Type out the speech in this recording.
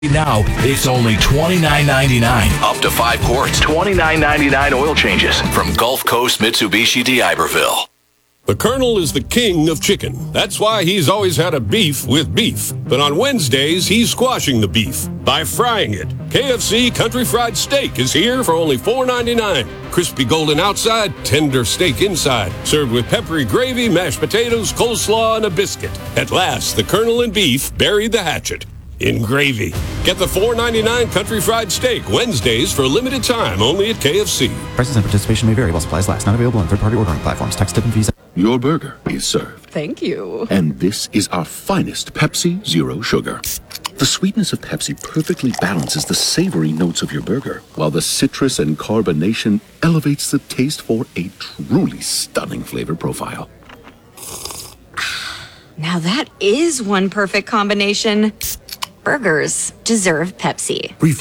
Now, it's only $29.99. Up to 5 quarts. $29.99 oil changes from Gulf Coast Mitsubishi d'Iberville. The Colonel is the king of chicken. That's why he's always had a beef with beef. But on Wednesdays, he's squashing the beef by frying it. KFC Country Fried Steak is here for only $4.99. Crispy golden outside, tender steak inside. Served with peppery gravy, mashed potatoes, coleslaw, and a biscuit. At last, the Colonel and beef buried the hatchet in gravy. Get the $4.99 Country Fried Steak Wednesdays for a limited time only at KFC. Prices and participation may vary while supplies last. Not available on third-party ordering platforms. Tax, tip, and fees. Your burger is served. Thank you. And this is our finest Pepsi Zero Sugar. The sweetness of Pepsi perfectly balances the savory notes of your burger, while the citrus and carbonation elevates the taste for a truly stunning flavor profile. Now that is one perfect combination. Burgers deserve Pepsi.